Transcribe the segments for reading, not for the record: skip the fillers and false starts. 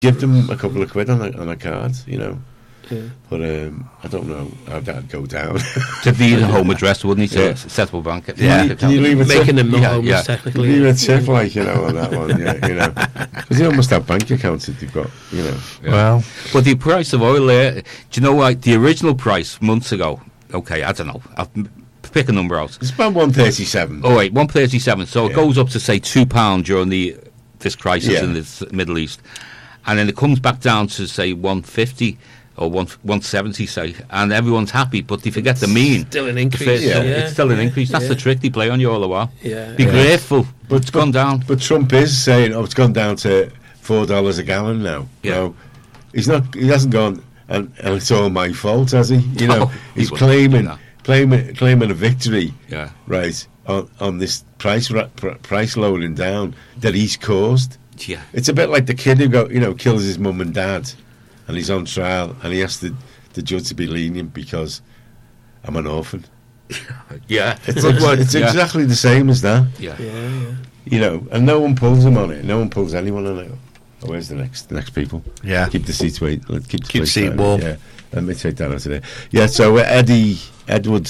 give them a couple of quid on a card, Yeah. But I don't know how that'd go down. To be the home address, wouldn't he? Yeah. To settle bank. Can you leave a tip? Making them not Yeah, homeless, yeah. technically. Leave a tip, on that one, because they almost have bank accounts that they've got, Yeah. Well, But the price of oil there, do you know, like the original price months ago? Okay, I don't know. I'll pick a number out. it's about 137. Oh wait, 137. So Yeah. it goes up to say £2 during this crisis Yeah. in the Middle East, and then it comes back down to say 150 or 170, say, and everyone's happy, but they forget the mean. Still an increase. Yeah. It's still an increase. That's the trick they play on you all the while. Yeah. Be grateful, but it's gone down. But Trump is saying, it's gone down to $4 a gallon now. Yeah. No, he's not. He hasn't gone, and it's all my fault, has he? No, he he's wouldn't do claiming a victory. Yeah. Right on this price loading down that he's caused. Yeah. It's a bit like the kid who kills his mum and dad, and he's on trial, and he asks the judge to be lenient because I'm an orphan. Yeah. It's Yeah. exactly the same as that. Yeah. Yeah. And no one pulls him on it. No one pulls anyone on it. Oh, where's the next people? Yeah. Keep the seats keep the seat warm. Yeah. Let me take that out today. Yeah. So Eduardo,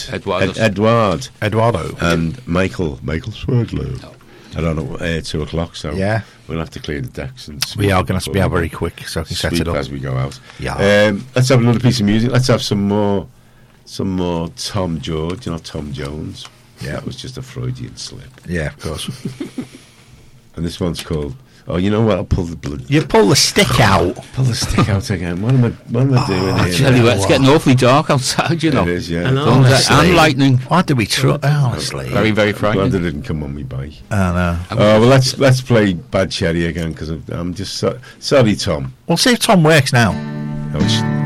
and Michael Swerdlow. I don't know. 2 o'clock. So Yeah. we'll have to clear the decks and we are going to be very quick, so I can set sweep it up. as we go out. Yeah. Let's have another piece of music. Let's have some more Tom George. Tom Jones. Yeah. That was just a Freudian slip. Yeah, of course. And this one's called. Oh, you know what? I'll pull the blood. You pull the stick out. Pull the stick out again. What am I doing I here? tell you what, it's getting awfully dark outside, you know. It is, yeah. I know. Thunder Honestly. and lightning. Why did we try? Honestly. Very, very I'm glad frightening. they didn't come on me bike. I know. Oh, well, let's play Bad Cherry again because I'm just sorry, Tom. We'll see if Tom works now. No, it's